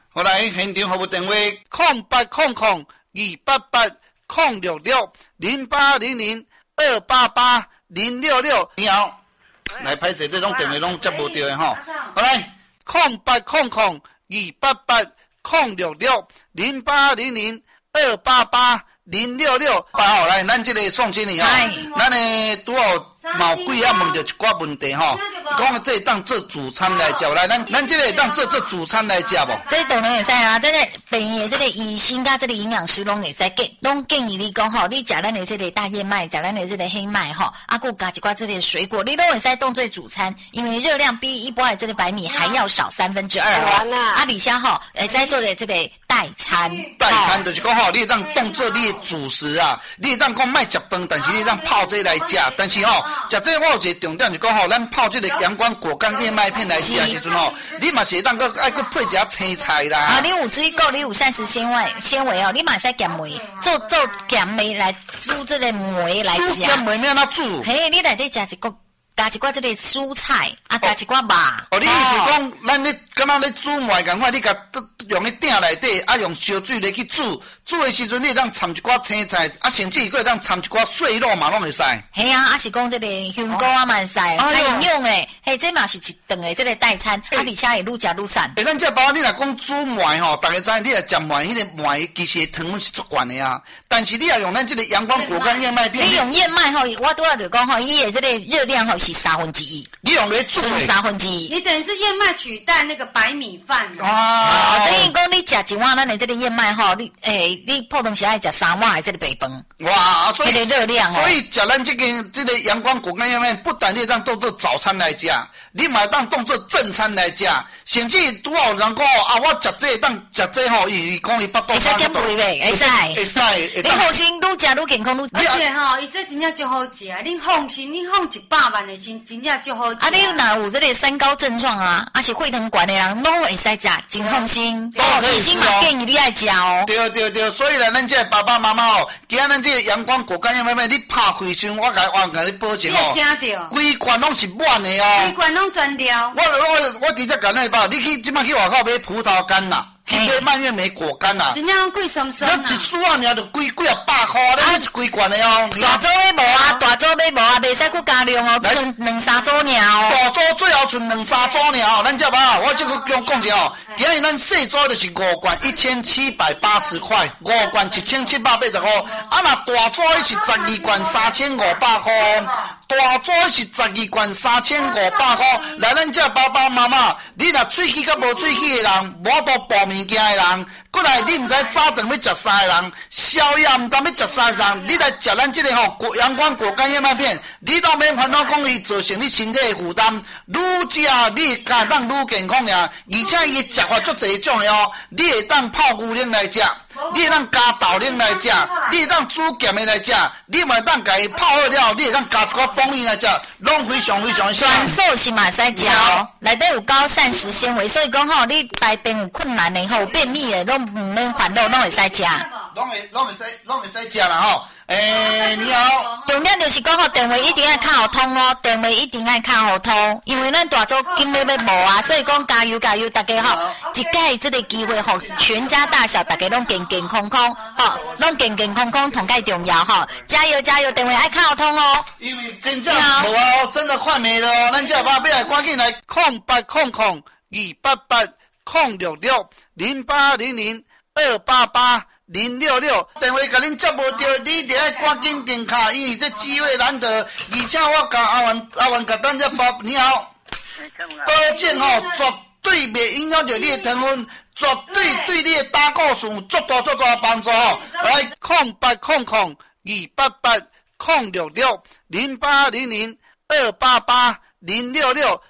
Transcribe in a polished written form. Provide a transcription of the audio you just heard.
好来，现场服务电话0800-288-066，你好，来拍摄这种电话拢接无到的吼。好来，0800-288-066，0800-288-066，好来，咱这个宋经理吼，咱的拄好毛贵啊问到一寡问题吼，讲这当做主餐来食，来，咱这个当做主餐来食无？ 这当然会使啊，这个病的这个医生甲这个营养师拢会使拢建议你讲吼，你食咱的这个大燕麦，食咱的这个黑麦吼，啊，佮加一寡这个水果，你都会使当做主餐，因为热量比一般的这个白米还要少2/3哦。啊，而且吼会使做的这个代餐。 代餐就是讲吼，你当当做你的主食啊，你当讲卖食饭，但是你当泡这来食，但是吼。食这我有一个重点就讲吼，咱泡这个阳光果干燕麦片来食的时阵吼，你嘛是当个爱去配一下青菜啦。 啊，你有水果，你有膳食纤维哦，你嘛使咸梅，做咸梅来煮这个梅来食。 咸梅要哪煮？ 嘿，你内底食一个。加一寡这个蔬菜，啊，加一寡肉。 哦，你意思讲，咱咧敢若咧煮糜共款，你甲用咧鼎内底，啊，用烧水咧去煮，煮的时阵你当掺一寡青菜，啊，甚至佫当掺一寡碎肉嘛，拢会使。 嘿啊，啊是讲这个香菇啊嘛会使，较营养诶。嘿，这嘛是一顿诶这个代餐，啊，而且会愈食愈瘦。 咱这包你若讲煮糜吼，大家知你若食糜，迄个糜其实糖分是足悬的啊。但是你要用咱这个阳光果干燕麦片， 你用燕麦吼，我拄仔就讲吼，伊诶这个热量吼是1/3。 你用来煮 1/3， 你等于是燕麦取代那个白米饭啊。 等于讲你食一碗咱的这个燕麦吼，你普通是爱食3碗的这个白饭。 哇，所以这个热量哦。 所以食咱这个阳光果干燕麦，不但你当当做早餐来食，你嘛当当做正餐来食，甚至拄好有人讲啊，我食这当食这吼，伊讲伊腹肚。 会使减肥袂？会使。 会使。 你放心，愈食愈健康愈。 而且吼，伊这真正足好食，恁放心，恁放100万的心，真正足好食。 啊，你若有这个三高症状啊，啊是血糖高的人，拢会使食，真放心。医生嘛建议你爱食哦。 对，所以呢，咱这爸爸妈妈哦，今仔咱这个阳光果干燕麦片，你拍开时，我甲你保证哦，规罐拢是满的哦， 规罐拢全料。 我直接讲你吧，你去即摆去外口买葡萄干啦。买蔓越莓果干啦， 真正贵松松啊！一束啊，尔就几啊百块，咱一规罐的哦。 大组买无啊，大组买无啊，袂使去加量哦，剩2-3组尔哦。 大组最后剩2-3组尔哦，咱这吧，我这个讲者哦，今日咱细组就是5罐1780块，5罐1780块，啊那大组是12罐3500块。大组是12罐3500块，来咱这爸爸妈妈，你若喙齿甲无喙齿的人，无多报物件的人，过来你毋知早顿要食啥的人，宵夜毋当要食啥的人，你来食咱这个吼阳光果干燕麦片，你都免烦恼讲伊造成你身体的负担，愈食你敢当愈健康呀，而且伊食法足侪种的哦，你会当泡牛奶来食。你会当加豆奶来食，你会当煮咸的来食，你嘛会当家己泡好了，你会当加一个蜂蜜来食，拢非常非常香。 全素是嘛使食哦，内底有高膳食纤维，所以讲吼，你大便有困难的吼，便秘的，拢唔免烦恼，拢会使食。 拢会使食啦吼。你好。 重点就是讲吼，电话一定要靠通哦，电话一定要靠通，因为咱大组今日要无啊，所以讲加油，大家吼，一届这个机会吼，全家大小大家拢健康，吼，拢健康，同介重要吼，加油，电话爱靠通哦。 因为真正无啊，真的快没了哦，咱这爸要来赶紧来0800-288-0800-288-066，电话甲恁接无到，你得爱赶紧电卡，因为这机会难得，而且我甲阿文甲咱这爸，你好，保证吼绝对袂影响到你的糖分，绝对对你的胆固醇有足大帮助吼。来0800-288-066-0800-288-066。